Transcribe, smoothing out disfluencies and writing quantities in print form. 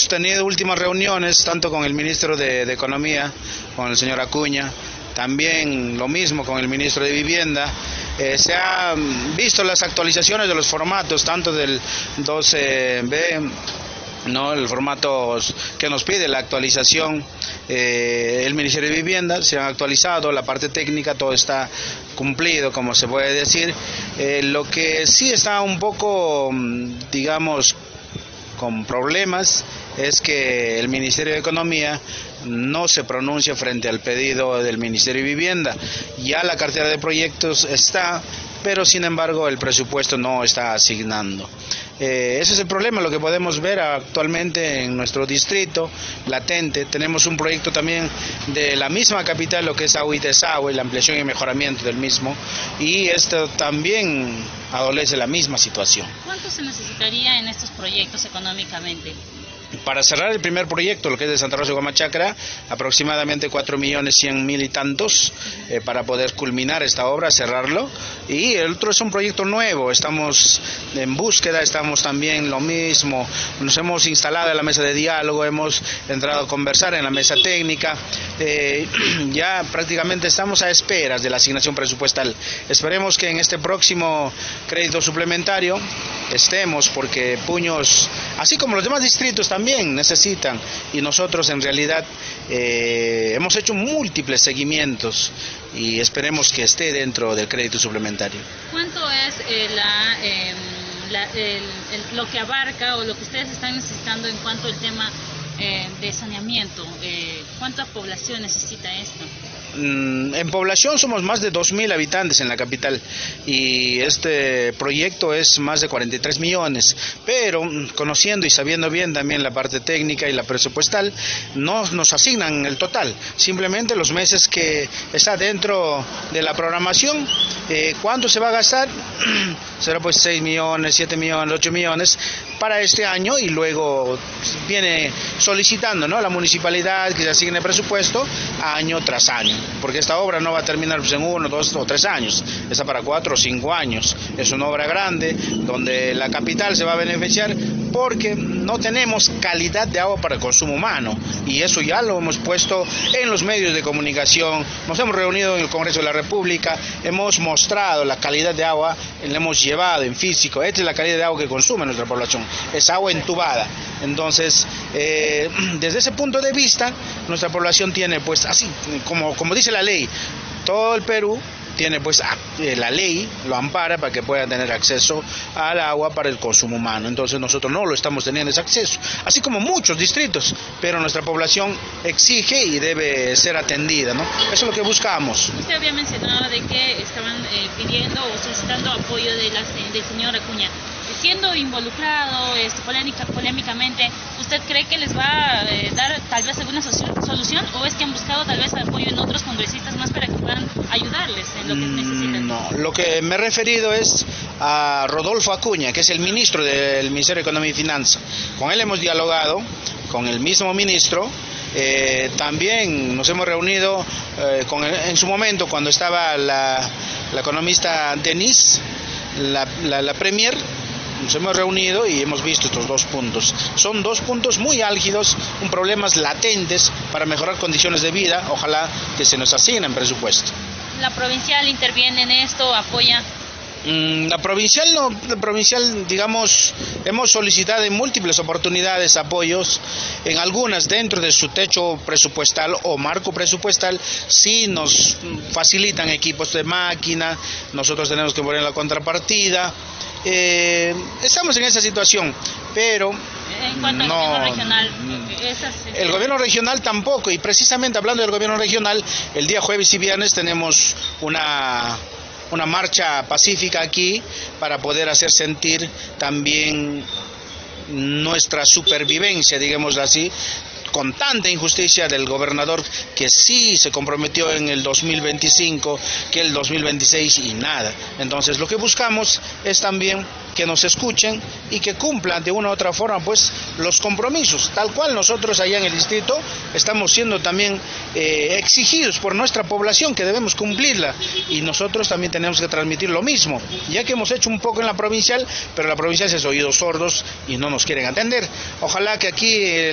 hemos tenido últimas reuniones tanto con el ministro de Economía, con el señor Acuña, también lo mismo con el ministro de Vivienda. Se han visto las actualizaciones de los formatos, tanto del 12B, ¿no? El formato que nos pide la actualización, el Ministerio de Vivienda, se han actualizado, la parte técnica, todo está cumplido, como se puede decir. Lo que sí está un poco, digamos, con problemas, es que el Ministerio de Economía no se pronuncia frente al pedido del Ministerio de Vivienda. Ya la cartera de proyectos está, pero sin embargo el presupuesto no está asignando. Ese es el problema, lo que podemos ver actualmente en nuestro distrito, latente. Tenemos un proyecto también de la misma capital, lo que es Agua y Desagüe, la ampliación y mejoramiento del mismo, y esto también adolece la misma situación. ¿Cuánto se necesitaría en estos proyectos económicamente? Para cerrar el primer proyecto, lo que es de Santa Rosa de Guamachacra, aproximadamente 4.100.000 y tantos para poder culminar esta obra, cerrarlo. Y el otro es un proyecto nuevo, estamos en búsqueda, estamos también lo mismo, nos hemos instalado en la mesa de diálogo, hemos entrado a conversar en la mesa técnica, ya prácticamente estamos a esperas de la asignación presupuestal. Esperemos que en este próximo crédito suplementario estemos, porque Puños, así como los demás distritos también necesitan, y nosotros en realidad hemos hecho múltiples seguimientos y esperemos que esté dentro del crédito suplementario. ¿Cuánto es lo que abarca o lo que ustedes están necesitando en cuanto al tema de saneamiento? ¿Cuánta población necesita esto? En población somos más de 2.000 habitantes en la capital y este proyecto es más de 43 millones, pero conociendo y sabiendo bien también la parte técnica y la presupuestal, no nos asignan el total, simplemente los meses que está dentro de la programación. ¿Cuánto se va a gastar? Será pues 6 millones, 7 millones, 8 millones para este año, y luego viene solicitando, ¿no?, la municipalidad que se asigne presupuesto año tras año, porque esta obra no va a terminar pues en 1, 2 o 3 años, está para 4 o 5 años. Es una obra grande donde la capital se va a beneficiar porque no tenemos calidad de agua para el consumo humano, y eso ya lo hemos puesto en los medios de comunicación, nos hemos reunido en el Congreso de la República, hemos mostrado la calidad de agua, la hemos llevado en físico. Esta es la calidad de agua que consume nuestra población, es agua entubada. Entonces, desde ese punto de vista, nuestra población tiene, pues así, como dice la ley, todo el Perú tiene pues la ley lo ampara para que puedan tener acceso al agua para el consumo humano. Entonces nosotros no lo estamos teniendo ese acceso, así como muchos distritos, pero nuestra población exige y debe ser atendida, ¿no? Eso es lo que buscamos. Usted había mencionado de que estaban pidiendo o solicitando apoyo del señor Acuña. Siendo involucrado polémicamente, ¿usted cree que les va a dar tal vez alguna solución, o es que han buscado tal vez apoyo en otros congresistas más para que puedan ayudarles en lo que necesitan? No, lo que me he referido es a Rodolfo Acuña, que es el ministro del Ministerio de Economía y Finanzas. Con él hemos dialogado, con el mismo ministro. También nos hemos reunido en su momento cuando estaba la economista Denise, la premier. Nos hemos reunido y hemos visto estos dos puntos. Son dos puntos muy álgidos, problemas latentes para mejorar condiciones de vida. Ojalá que se nos asignen presupuesto. ¿La provincial interviene en esto, apoya? La provincial, digamos, hemos solicitado en múltiples oportunidades apoyos, en algunas dentro de su techo presupuestal o marco presupuestal, sí nos facilitan equipos de máquina, nosotros tenemos que poner la contrapartida. Estamos en esa situación, pero en cuanto al gobierno regional, el gobierno regional tampoco, y precisamente hablando del gobierno regional, el día jueves y viernes tenemos una marcha pacífica aquí para poder hacer sentir también nuestra supervivencia, digámoslo así, con tanta injusticia del gobernador, que sí se comprometió en el 2025, que el 2026 y nada. Entonces lo que buscamos es también que nos escuchen y que cumplan de una u otra forma pues los compromisos, tal cual nosotros allá en el distrito estamos siendo también exigidos por nuestra población que debemos cumplirla, y nosotros también tenemos que transmitir lo mismo, ya que hemos hecho un poco en la provincial, pero la provincial se ha oído sordos y no nos quieren atender. Ojalá que aquí